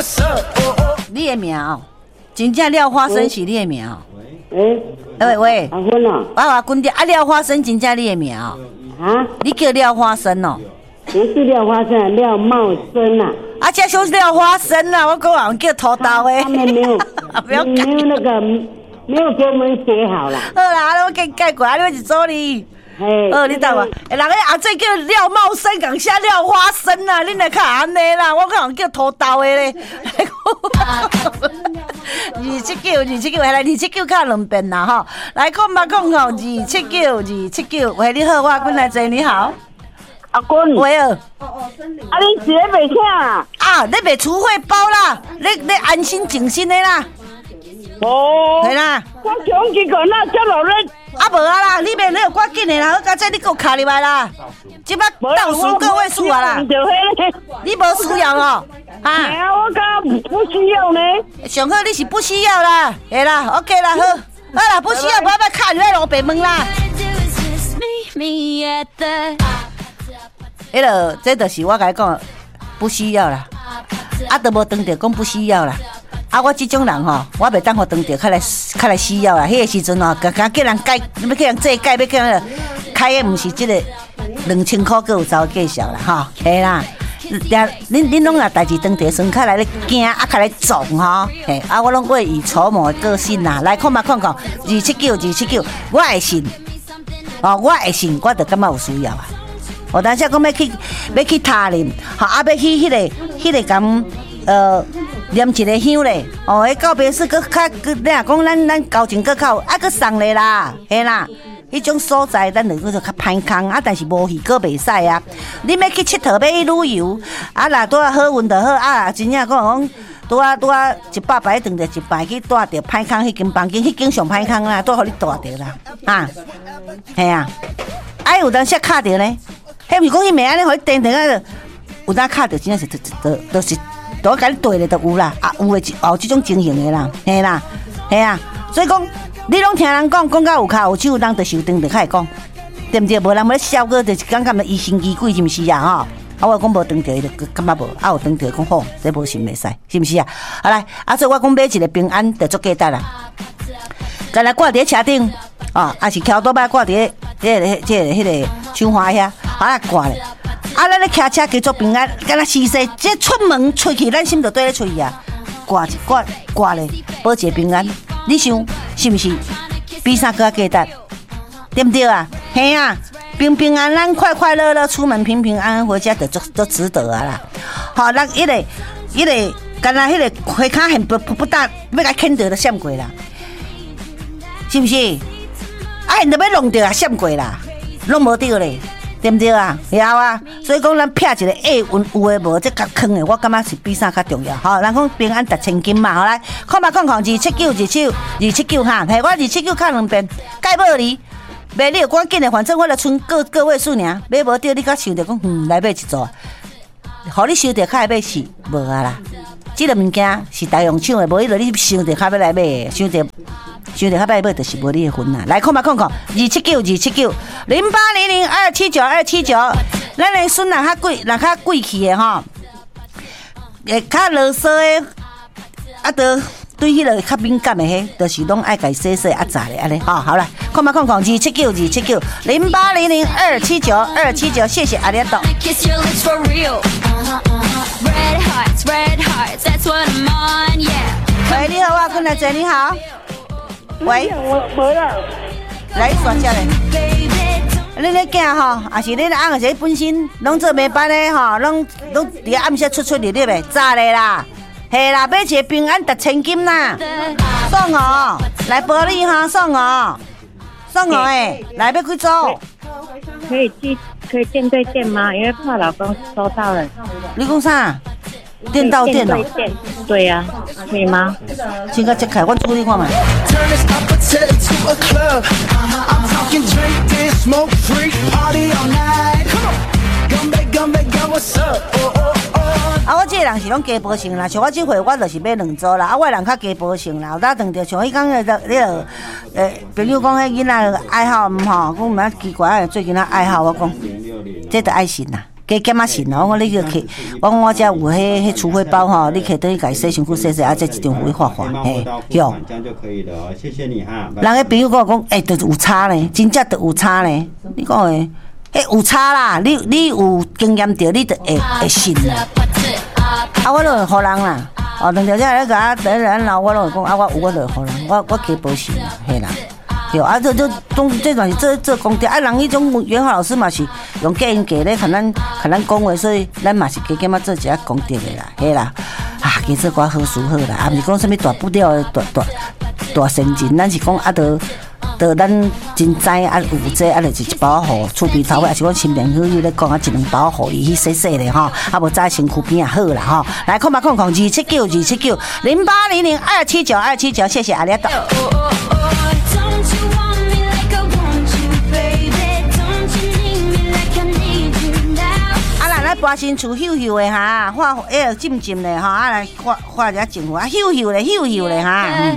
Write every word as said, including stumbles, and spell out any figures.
你的名哦，真正廖花生是你的名哦。 喂喂喂， 阿芬哦， 我话滚掉啊！廖花生真正你的名哦。 啊， 你叫廖花生哦。 不是廖花生，廖茂生啊。 啊，这就是廖花生啦，我讲人叫土豆的。 他们没有， 不要没有那个，没有给我们写好啦。 好啦，我给你改过来，你是助理。哦，你懂无？人个后仔叫廖茂生，共写廖花生啦，恁来看安尼啦，我讲人叫土豆的咧。二七九，二七九，来二七九卡两遍啦吼。来空吧空吼，二七九，二七九，喂，你好，我滚来坐，你好。 阿君， 喂哦， 啊，你是咧卖啥啊？ 啊，你卖储会包啦，你你安心静心的啦。 哦， 系啦。 我讲几个那叫落咧。 啊无啊啦，你卖你有赶紧的啦，好佳哉你给我卡入来啦，即摆倒数个位数啊啦，你无需要哦， 啊？系啊，我讲不需要呢。 上好你是不需要啦，会啦 ，OK 啦，好，好啦，不需要，不要再卡入来路边门啦。迄落，这就是我甲你讲，不需要啦，啊，都无当着讲不需要啦。啊，我这种人吼，我袂当互当着，较来较来需要啦。迄个时阵吼，刚刚叫人改，要叫人做改，要叫人开的，毋是即个两千块，佮有走介绍啦，吼，嘿啦。恁恁拢若代志当着算，较来咧惊，啊，较来撞吼，嘿，啊，我拢会以筹谋的个性啦。来看嘛看看，二七九，二七九，我会信，哦，我会信，我就感觉有需要啊。我当时讲要去要去塔林，吼，啊，要去迄个迄个咁呃。念一个香咧，哦，迄告别式搁较，你若讲咱咱交情搁较，啊搁送咧啦，嘿啦，迄种所在咱就叫做较歹空啊，但是无去搁袂使啊。你要去佚佗，要去旅游，啊，若拄啊好运就好啊，真正讲讲拄啊拄啊一百摆当着一摆去带着歹空迄间房间，迄间上歹空啦，拄互你带着啦，啊，嘿啊，啊有当时卡着呢，迄毋是讲伊袂安尼互你定定啊，有当卡着真正是都都是。都甲你对咧，都有啦，啊有诶，哦，这种情形诶啦，嘿啦，嘿啊，所以讲，你拢听人讲，讲到有骹有手，人就受伤，就开始讲，对毋对？无人要笑个，就是感觉疑神疑鬼，是毋是啊？吼，啊，我讲无当着，伊就感觉无，啊有当着讲好，这无信袂使，是毋是啊？好来，啊，所以我讲买一个平安，就足简单啦。干来挂伫车顶，哦，啊是桥倒摆挂伫迄个、迄个、迄个窗花遐，好来挂咧。啊，咱咧骑车继续平安，敢若西西，这出门出去，咱心就对咧出去啊，挂一挂挂咧，保持平安。你想是毋是？比啥更简单？对不对啊？嘿啊，平平安安、快快乐乐出门，平平安安回家，就足足值得啊啦。好，咱迄个、迄个，敢若迄个花卡很不不不大，要甲牵着就闪过啦，是毋是？啊，现在要弄着啊，闪过啦，弄无着咧。对不对啊？有啊，所以讲咱撇一个下运有诶无，这较坑诶，我感觉是比啥较重要。吼，人讲平安达千金嘛，好来，看嘛看看，二七九二七二七九哈，嘿，我二七九卡两遍，盖无你，买你有赶紧诶，反正我著剩个个位数尔，买无着你甲想着讲，嗯，来买一组，互你收着较会买是无啊啦。即个物件是大用抢诶，无迄落你想着较要来买，想着。想着较歹买，就是无你的份啦。来看嘛看看，二七九二七九零八零零二七九二七九，咱的孙若较贵，若较贵气的吼，诶，较啰嗦的，啊，都对迄个较敏感的迄，就是拢爱家洗洗啊炸咧安尼。好，好啦，看嘛看看，二七九二七九零八零零二七九二七九，谢谢阿里多。喂，你好，我跟来姐，你好。喂， 我没了。 来刷下来。你咧囝吼，也是你咧翁，是本身拢做美班的吼，拢拢伫暗时出出入入的，早咧啦，嘿啦，买一个平安达千金啦，送哦，来玻璃哈，送哦，送哦诶，来要几组？ 可以寄，可以店对店吗？因为怕老公收到了。 你讲啥？店到店哦， 对呀、啊，可以吗？ 先甲切开，我处理看嘛。啊，我这个人是拢加保性啦，像我这回我就是买两组啦，啊，我人较加保性啦，有当当着像迄讲的那个，呃，朋友讲迄囡仔爱好毋吼，讲毋知奇怪，最近仔爱好，我讲，这着爱信啦。 加减啊信哦，我你个去，我我遮有迄迄除灰包吼，你可以等于家洗身躯洗洗，啊，再一张灰画画，嘿，哟。这样就可以了，谢谢你哈。人个朋友跟我讲，诶，都有差呢，真正都有差呢。你讲诶，迄有差啦，你你有经验着，你就会会信啦。啊，我都会互人啦。哦，两条仔咧甲我等人老，我拢会讲啊，我有我就会互人，我我加保信啦，嘿啦。对啊，这这东这段是这这功德啊，人迄种元华老师嘛是用假因价咧，看咱看咱讲话，所以咱嘛是加减啊做一下功德的啦，嘿啦，啊，加做寡好事好啦，啊，毋是讲啥物大不了的大大大善人，咱是讲啊，得得咱真知啊有这啊，就是一包互厝边头尾，也是讲亲朋好友咧讲啊，一两包互伊去洗洗咧吼，啊无早身躯边也好啦吼，来空八空空二七九二七九零八零零二七九二七九，谢谢阿里多。搬新厝咻咻的哈，画迄个浸浸的哈，啊来画画一下政府啊咻咻的咻咻的哈。